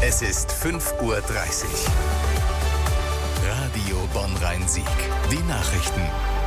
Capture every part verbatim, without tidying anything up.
Es ist fünf Uhr dreißig. Radio Bonn-Rhein-Sieg. Die Nachrichten.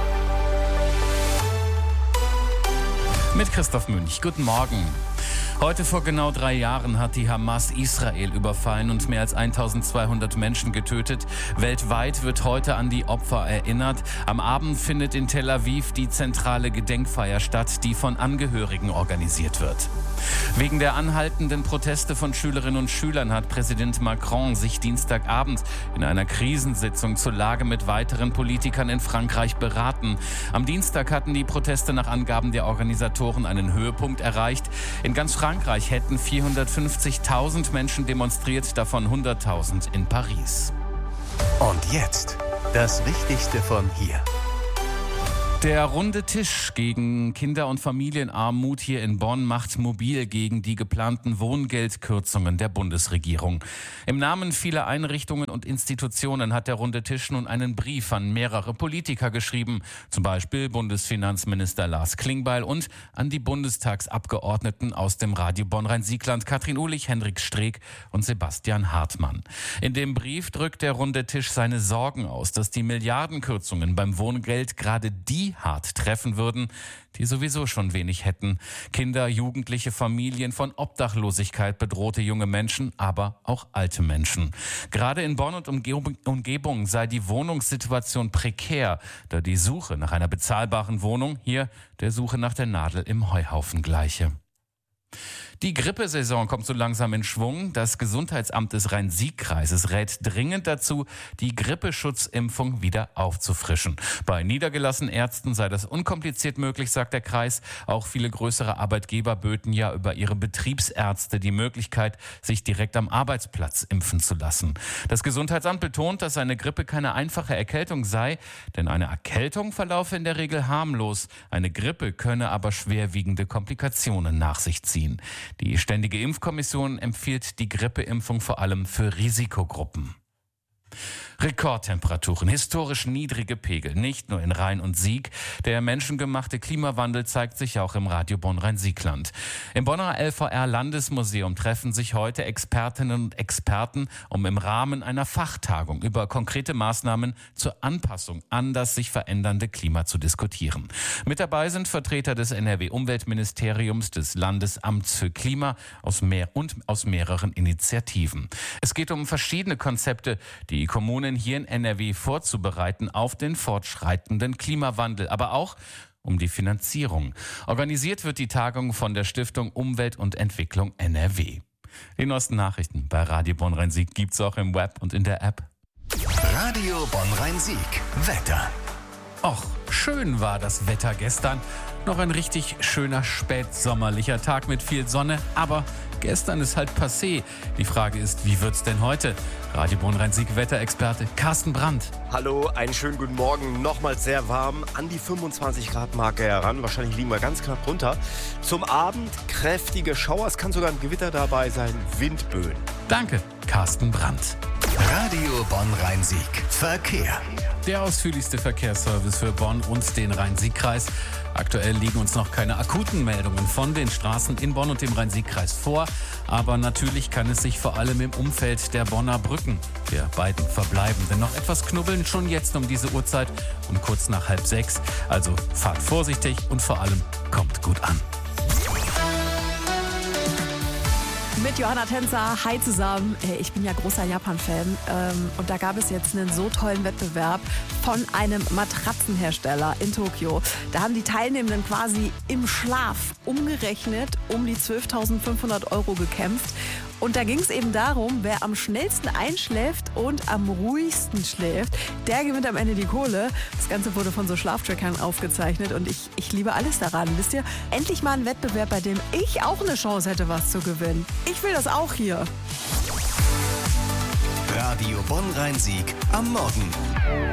Mit Christoph Münch. Guten Morgen. Heute vor genau drei Jahren hat die Hamas Israel überfallen und mehr als eintausendzweihundert Menschen getötet. Weltweit wird heute an die Opfer erinnert. Am Abend findet in Tel Aviv die zentrale Gedenkfeier statt, die von Angehörigen organisiert wird. Wegen der anhaltenden Proteste von Schülerinnen und Schülern hat Präsident Macron sich Dienstagabend in einer Krisensitzung zur Lage mit weiteren Politikern in Frankreich beraten. Am Dienstag hatten die Proteste nach Angaben der Organisatoren einen Höhepunkt erreicht. In ganz Frankreich hätten vierhundertfünfzigtausend Menschen demonstriert, davon hunderttausend in Paris. Und jetzt das Wichtigste von hier. Der runde Tisch gegen Kinder- und Familienarmut hier in Bonn macht mobil gegen die geplanten Wohngeldkürzungen der Bundesregierung. Im Namen vieler Einrichtungen und Institutionen hat der runde Tisch nun einen Brief an mehrere Politiker geschrieben, zum Beispiel Bundesfinanzminister Lars Klingbeil und an die Bundestagsabgeordneten aus dem Radio Bonn-Rhein-Sieg-Land Katrin Uhlich, Hendrik Streeck und Sebastian Hartmann. In dem Brief drückt der runde Tisch seine Sorgen aus, dass die Milliardenkürzungen beim Wohngeld gerade die hart treffen würden, die sowieso schon wenig hätten. Kinder, Jugendliche, Familien, von Obdachlosigkeit bedrohte junge Menschen, aber auch alte Menschen. Gerade in Bonn und Umgebung sei die Wohnungssituation prekär, da die Suche nach einer bezahlbaren Wohnung hier der Suche nach der Nadel im Heuhaufen gleiche. Die Grippesaison kommt so langsam in Schwung. Das Gesundheitsamt des Rhein-Sieg-Kreises rät dringend dazu, die Grippeschutzimpfung wieder aufzufrischen. Bei niedergelassenen Ärzten sei das unkompliziert möglich, sagt der Kreis. Auch viele größere Arbeitgeber böten ja über ihre Betriebsärzte die Möglichkeit, sich direkt am Arbeitsplatz impfen zu lassen. Das Gesundheitsamt betont, dass eine Grippe keine einfache Erkältung sei, denn eine Erkältung verlaufe in der Regel harmlos. Eine Grippe könne aber schwerwiegende Komplikationen nach sich ziehen. Die Ständige Impfkommission empfiehlt die Grippeimpfung vor allem für Risikogruppen. Rekordtemperaturen, historisch niedrige Pegel, nicht nur in Rhein und Sieg. Der menschengemachte Klimawandel zeigt sich auch im Radio Bonn-Rhein-Sieg-Land. Im Bonner L V R-Landesmuseum treffen sich heute Expertinnen und Experten, um im Rahmen einer Fachtagung über konkrete Maßnahmen zur Anpassung an das sich verändernde Klima zu diskutieren. Mit dabei sind Vertreter des N R W-Umweltministeriums, des Landesamts für Klima aus mehr und aus mehreren Initiativen. Es geht um verschiedene Konzepte, die Kommunen hier in N R W vorzubereiten auf den fortschreitenden Klimawandel, aber auch um die Finanzierung. Organisiert wird die Tagung von der Stiftung Umwelt und Entwicklung N R W. Die neuesten Nachrichten bei Radio Bonn-Rhein-Sieg gibt's auch im Web und in der App. Radio Bonn-Rhein-Sieg. Wetter. Och, schön war das Wetter gestern. Noch ein richtig schöner spätsommerlicher Tag mit viel Sonne, aber gestern ist halt passé. Die Frage ist, wie wird's denn heute? Radio Bonn-Rhein-Sieg Wetterexperte Carsten Brandt. Hallo, einen schönen guten Morgen. Nochmals sehr warm, an die fünfundzwanzig Grad Marke heran. Wahrscheinlich liegen wir ganz knapp runter. Zum Abend kräftige Schauer, es kann sogar ein Gewitter dabei sein, Windböen. Danke, Carsten Brandt. Radio Bonn-Rhein-Sieg. Verkehr. Der ausführlichste Verkehrsservice für Bonn und den Rhein-Sieg-Kreis. Aktuell liegen uns noch keine akuten Meldungen von den Straßen in Bonn und dem Rhein-Sieg-Kreis vor. Aber natürlich kann es sich vor allem im Umfeld der Bonner Brücken, der beiden verbleibenden, noch etwas knubbeln. Schon jetzt um diese Uhrzeit und kurz nach halb sechs. Also fahrt vorsichtig und vor allem kommt gut an. Mit Johanna Tänzer, hi zusammen. Ich bin ja großer Japan-Fan und da gab es jetzt einen so tollen Wettbewerb von einem Matratzenhersteller in Tokio. Da haben die Teilnehmenden quasi im Schlaf umgerechnet um die zwölftausendfünfhundert Euro gekämpft. Und da ging es eben darum, wer am schnellsten einschläft und am ruhigsten schläft, der gewinnt am Ende die Kohle. Das Ganze wurde von so Schlaftrackern aufgezeichnet und ich, ich liebe alles daran. Wisst ihr, endlich mal ein Wettbewerb, bei dem ich auch eine Chance hätte, was zu gewinnen. Ich will das auch hier. Radio Bonn-Rhein-Sieg am Morgen.